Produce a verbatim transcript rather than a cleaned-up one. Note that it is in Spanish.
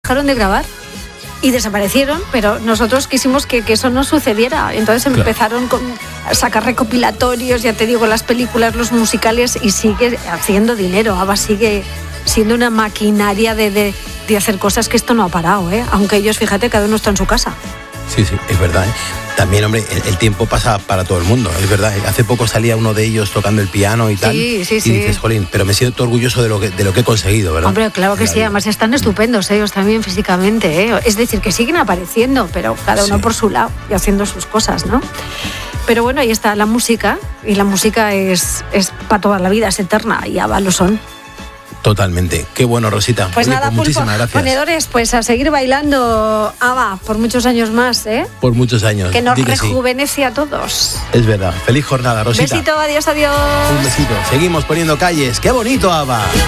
dejaron de grabar. Y desaparecieron, pero nosotros quisimos que, que eso no sucediera. Entonces claro. empezaron con, a sacar recopilatorios, ya te digo, las películas, los musicales, y sigue haciendo dinero. ABBA sigue siendo una maquinaria de, de, de hacer cosas que esto no ha parado, ¿eh? Aunque ellos, fíjate, cada uno está en su casa. Sí, sí, es verdad, ¿eh? También, hombre, el, el tiempo pasa para todo el mundo, es verdad. Hace poco salía uno de ellos tocando el piano y tal. Sí, sí, y sí. dices, jolín, pero me siento orgulloso de lo que, de lo que he conseguido, ¿verdad? Hombre, claro que sí, además están estupendos ellos también físicamente, ¿eh? Es decir, que siguen apareciendo, pero cada uno sí. por su lado y haciendo sus cosas, ¿no? Pero bueno, ahí está la música, y la música es, es para toda la vida, es eterna, y ABBA lo son. Totalmente. Qué bueno, Rosita. Pues Oye, nada, pues muchísimas Pulpo, gracias. Ponedores, pues a seguir bailando ABBA por muchos años más, ¿eh? Por muchos años. Que nos Di que rejuvenece sí. a todos. Es verdad. Feliz jornada, Rosita. Besito, adiós, adiós. Un besito. Seguimos poniendo calles. ¡Qué bonito, ABBA!